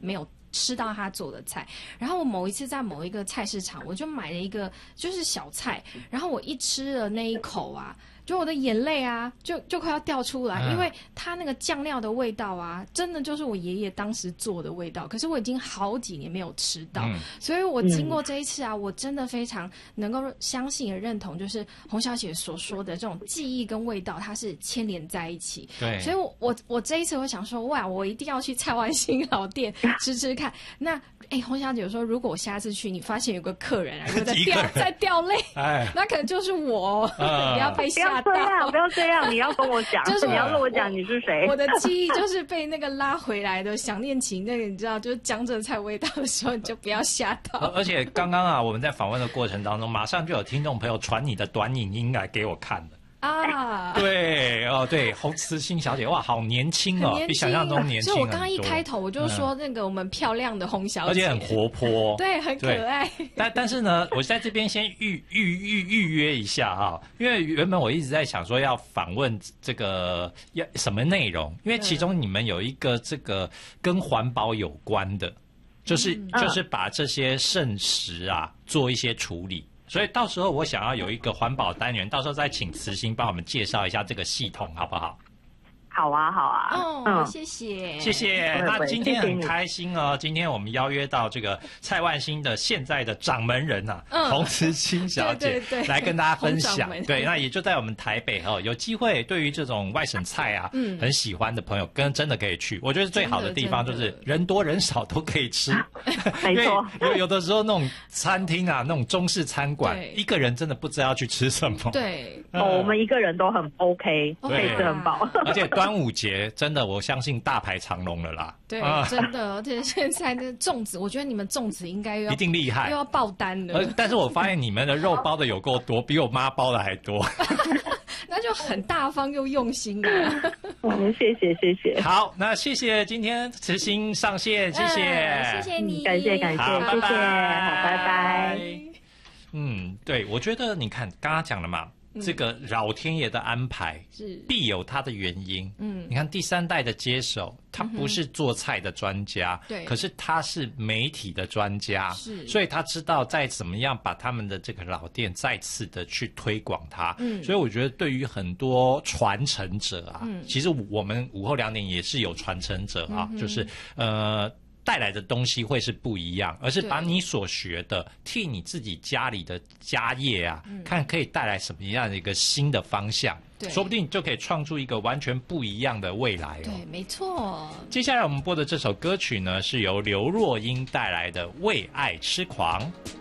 没有吃到他做的菜。然后我某一次在某一个菜市场，我就买了一个就是小菜，然后我一吃了那一口啊，就我的眼泪啊就快要掉出来，因为它那个酱料的味道啊，真的就是我爷爷当时做的味道，可是我已经好几年没有吃到，所以我经过这一次啊，我真的非常能够相信也认同，就是洪小姐所说的这种记忆跟味道，它是牵连在一起。 对， 所以我这一次我想说，哇，我一定要去蔡万兴老店吃吃看。那洪小姐说，如果我下次去，你发现有个客人啊，在掉泪，那可能就是我，你要被吓到。 不要这样，你要跟我讲，就是你要跟我讲你是谁。 我的记忆就是被那个拉回来的，想念起那个你知道，就是江浙菜味道的时候，你就不要吓到。 而且刚刚啊，我们在访问的过程当中，马上就有听众朋友传你的短影音来给我看了。 啊， 对哦，对，洪慈心小姐，哇，好年轻哦，比想象中年轻很多。 所以我刚刚一开头我就说那个我们漂亮的洪小姐， 而且很活泼， 对，很可爱。 但是呢，我在这边先预约一下哈，因为原本我一直在想说要访问这个要什么内容，因为其中你们有一个这个跟环保有关的，就是把这些剩食啊做一些处理。所以到时候我想要有一个环保单元，到时候再请慈心帮我们介绍一下这个系统，好不好？ 好啊，好啊。 谢谢， 谢谢。那今天很开心哦，今天我们邀约到这个蔡万兴的现在的掌门人啊，洪慈心小姐来跟大家分享。对，那也就在我们台北哦，有机会对于这种外省菜啊，很喜欢的朋友，真的可以去。我觉得最好的地方就是人多人少都可以吃， 没错。 有的时候那种餐厅啊，那种中式餐馆，一个人真的不知道要去吃什么。 对， 我们一个人都很 OK， 可以吃很饱。 而且端午节真的，我相信大排长龙了啦。 对，真的，而且现在的粽子，我觉得你们粽子应该一定厉害， 又要爆单了。 但是我发现你们的肉包的有够多，比我妈包的还多。 那就很大方又用心啊。 谢谢。 好，那谢谢今天慈心上线，谢谢， 谢谢你， 感谢， 好， 谢谢，好，拜拜。 对，我觉得你看刚刚讲了嘛。这个老天爷的安排是必有他的原因。你看第三代的接手，他不是做菜的专家，对，可是他是媒体的专家，是，所以他知道再怎么样把他们的这个老店再次的去推广它。所以我觉得对于很多传承者啊，其实我们午后2点也是有传承者啊，就是带来的东西会是不一样，而是把你所学的替你自己家里的家业啊，看可以带来什么样的一个新的方向，说不定就可以创出一个完全不一样的未来哦。 对，没错。 接下来我们播的这首歌曲呢，是由刘若英带来的《为爱痴狂》。